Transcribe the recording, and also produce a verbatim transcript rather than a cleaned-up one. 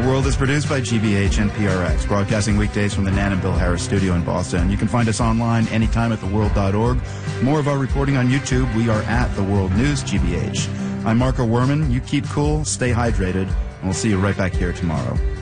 World is produced by G B H and P R X, broadcasting weekdays from the Nan and Bill Harris studio in Boston. You can find us online anytime at the world dot org. More of our reporting on YouTube. We are at The World News G B H. I'm Marco Werman. You keep cool, stay hydrated, and we'll see you right back here tomorrow.